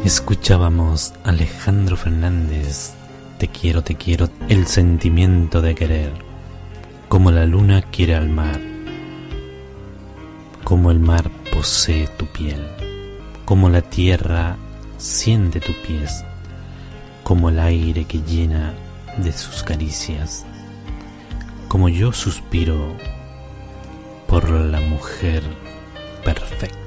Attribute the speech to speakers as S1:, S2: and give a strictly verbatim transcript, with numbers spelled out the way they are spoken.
S1: Escuchábamos a Alejandro Fernández, Te quiero, te quiero, el sentimiento de querer, como la luna quiere al mar, como el mar posee tu piel, como la tierra siente tus pies, como el aire que llena de sus caricias, como yo suspiro por la mujer perfecta.